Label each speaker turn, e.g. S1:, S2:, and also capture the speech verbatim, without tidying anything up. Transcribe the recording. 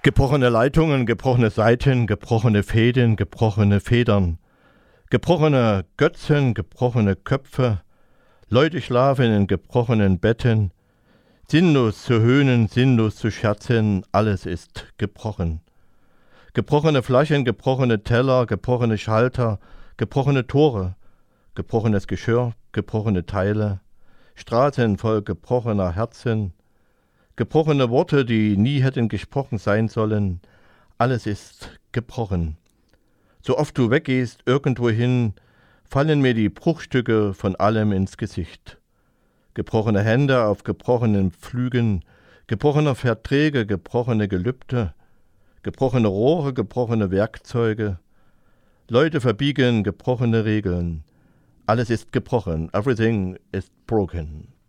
S1: Gebrochene Leitungen, gebrochene Saiten, gebrochene Fäden, gebrochene Federn, gebrochene Götzen, gebrochene Köpfe, Leute schlafen in gebrochenen Betten, sinnlos zu höhnen, sinnlos zu scherzen, alles ist gebrochen. Gebrochene Flaschen, gebrochene Teller, gebrochene Schalter, gebrochene Tore, gebrochenes Geschirr, gebrochene Teile, Straßen voll gebrochener Herzen, gebrochene Worte, die nie hätten gesprochen sein sollen, alles ist gebrochen. So oft du weggehst, irgendwohin, fallen mir die Bruchstücke von allem ins Gesicht. Gebrochene Hände auf gebrochenen Pflügen, gebrochene Verträge, gebrochene Gelübde, gebrochene Rohre, gebrochene Werkzeuge, Leute verbiegen gebrochene Regeln. Alles ist gebrochen. Everything is broken.